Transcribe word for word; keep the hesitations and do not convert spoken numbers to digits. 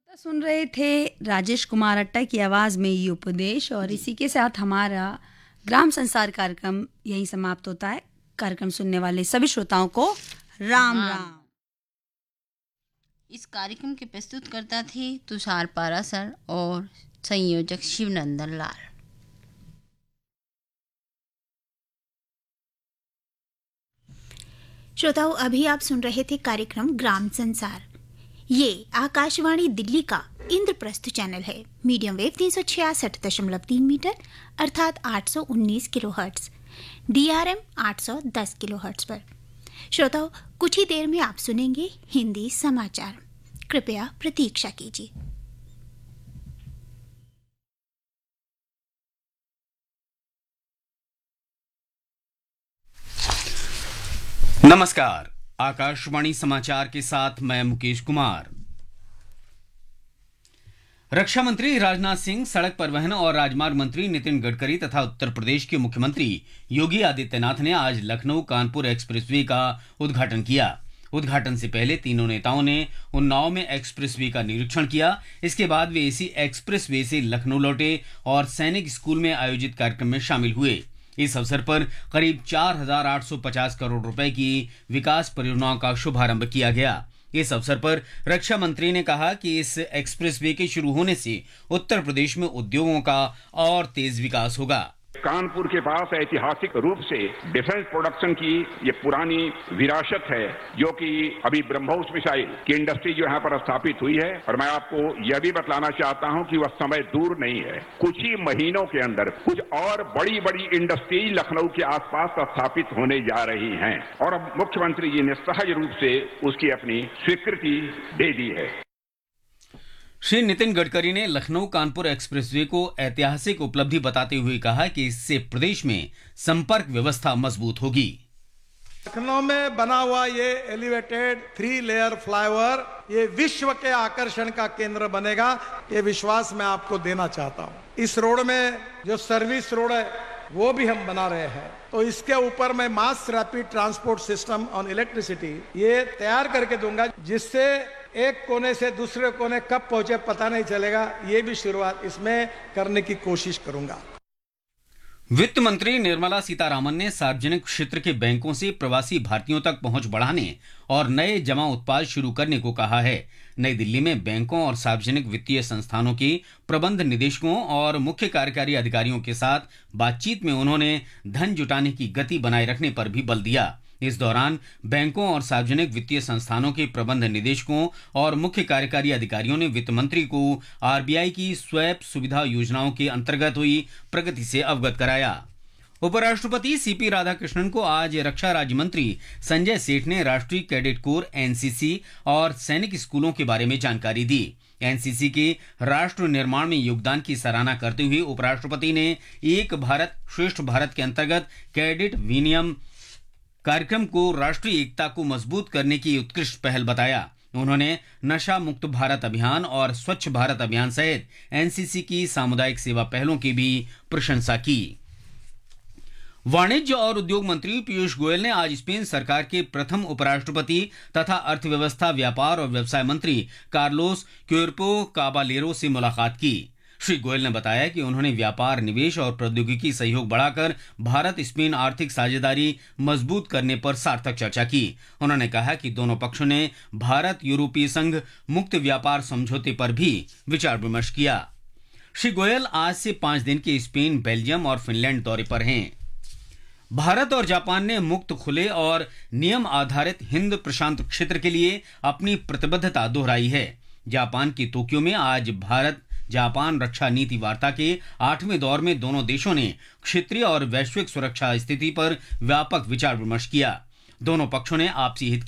सुन रहे थे राजेश कुमार अट्टा की आवाज़ में ये उपदेश, और इसी के साथ हमारा ग्राम संसार कार्यक्रम यहीं समाप्त होता है। कार्यक्रम सुनने वाले सभी श्रोताओं को राम हाँ। राम। इस कार्यक्रम के प्रस्तुतकर्ता थे तुषार पारासर और संयोजक शिवनंदन लाल। श्रोताओं, अभी आप सुन रहे थे कार्यक्रम ग्राम संसार। ये आकाशवाणी दिल्ली का इंद्रप्रस्थ चैनल है। मीडियम वेव तीन सौ छियासठ दशमलव तीन मीटर अर्थात आठ सौ उन्नीस किलो हर्ट्स, डीआरएम आठ सौ दस किलो हर्ट्स पर। श्रोताओं, कुछ ही देर में आप सुनेंगे हिंदी समाचार। कृपया प्रतीक्षा कीजिए। नमस्कार, आकाशवाणी समाचार के साथ मैं मुकेश कुमार। रक्षा मंत्री राजनाथ सिंह, सड़क परिवहन और राजमार्ग मंत्री नितिन गडकरी तथा उत्तर प्रदेश के मुख्यमंत्री योगी आदित्यनाथ ने आज लखनऊ कानपुर एक्सप्रेसवे का उद्घाटन किया। उद्घाटन से पहले तीनों नेताओं ने उन्नाव में एक्सप्रेसवे का निरीक्षण किया। इसके बाद वे इसी एक्सप्रेसवे से लखनऊ लौटे और सैनिक स्कूल में आयोजित कार्यक्रम में शामिल हुए। इस अवसर पर करीब चार हजार आठ सौ पचास करोड़ रुपए की विकास परियोजनाओं का शुभारंभ किया गया। इस अवसर पर रक्षा मंत्री ने कहा कि इस एक्सप्रेसवे के शुरू होने से उत्तर प्रदेश में उद्योगों का और तेज विकास होगा। कानपुर के पास ऐतिहासिक रूप से डिफेंस प्रोडक्शन की ये पुरानी विरासत है, जो कि अभी ब्रह्मोस मिसाइल की इंडस्ट्री जो यहाँ पर स्थापित हुई है। और मैं आपको यह भी बतलाना चाहता हूँ कि वह समय दूर नहीं है। कुछ ही महीनों के अंदर कुछ और बड़ी बड़ी इंडस्ट्री लखनऊ के आसपास स्थापित होने जा रही हैं, और अब मुख्यमंत्री जी ने सहज रूप से उसकी अपनी स्वीकृति दे दी है। श्री नितिन गडकरी ने लखनऊ कानपुर एक्सप्रेसवे को ऐतिहासिक उपलब्धि बताते हुए कहा कि इससे प्रदेश में संपर्क व्यवस्था मजबूत होगी। लखनऊ में बना हुआ ये एलिवेटेड थ्री लेयर फ्लाईओवर ये विश्व के आकर्षण का केंद्र बनेगा, ये विश्वास मैं आपको देना चाहता हूँ। इस रोड में जो सर्विस रोड है वो भी हम बना रहे हैं, तो इसके ऊपर मैं mass rapid transport system on electricity ये तैयार करके दूंगा, जिससे एक कोने से दूसरे कोने कब पहुंचे पता नहीं चलेगा। ये भी शुरुआत इसमें करने की कोशिश करूंगा। वित्त मंत्री निर्मला सीतारामन ने सार्वजनिक क्षेत्र के बैंकों से प्रवासी भारतीयों तक पहुंच बढ़ाने और नए जमा उत्पाद शुरू करने को कहा है। नई दिल्ली में बैंकों और सार्वजनिक वित्तीय संस्थानों के प्रबंध निदेशकों और मुख्य कार्यकारी अधिकारियों के साथ बातचीत में उन्होंने धन जुटाने की गति बनाए रखने पर भी बल दिया। इस दौरान बैंकों और सार्वजनिक वित्तीय संस्थानों के प्रबंध निदेशकों और मुख्य कार्यकारी अधिकारियों ने वित्त मंत्री को आरबीआई की स्वैप सुविधा योजनाओं के अंतर्गत हुई प्रगति से अवगत कराया। उपराष्ट्रपति सीपी राधाकृष्णन को आज रक्षा राज्य मंत्री संजय सेठ ने राष्ट्रीय कैडेट कोर एनसीसी और सैनिक स्कूलों के बारे में जानकारी दी। एनसीसी के राष्ट्र निर्माण में योगदान की सराहना करते हुए उपराष्ट्रपति ने एक भारत श्रेष्ठ भारत के अंतर्गत कैडेट विनियम कार्यक्रम को राष्ट्रीय एकता को मजबूत करने की उत्कृष्ट पहल बताया। उन्होंने नशा मुक्त भारत अभियान और स्वच्छ भारत अभियान सहित एनसीसी की सामुदायिक सेवा पहलों की भी प्रशंसा की। वाणिज्य और उद्योग मंत्री पीयूष गोयल ने आज स्पेन सरकार के प्रथम उपराष्ट्रपति तथा अर्थव्यवस्था, व्यापार और व्यवसाय मंत्री कार्लोस क्योर्पो काबालेरो से मुलाकात की। श्री गोयल ने बताया कि उन्होंने व्यापार, निवेश और प्रौद्योगिकी सहयोग बढ़ाकर भारत स्पेन आर्थिक साझेदारी मजबूत करने पर सार्थक चर्चा की। उन्होंने कहा कि दोनों पक्षों ने भारत यूरोपीय संघ मुक्त व्यापार समझौते पर भी विचार विमर्श किया। श्री गोयल आज से पांच दिन के स्पेन, बेल्जियम और फिनलैंड दौरे पर हैं। भारत और जापान ने मुक्त, खुले और नियम आधारित हिंद प्रशांत क्षेत्र के लिए अपनी प्रतिबद्धता दोहराई है। जापान की तोक्यो में आज भारत जापान रक्षा नीति वार्ता के आठवें दौर में दोनों देशों ने क्षेत्रीय और वैश्विक सुरक्षा स्थिति पर व्यापक विचार विमर्श किया। दोनों पक्षों ने आपसी हित